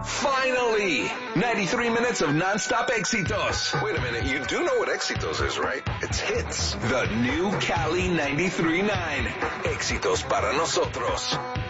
Finally! 93 minutes of non-stop éxitos. Wait a minute, you do know what éxitos is, right? It's hits. The new Cali 93.9. Éxitos para nosotros.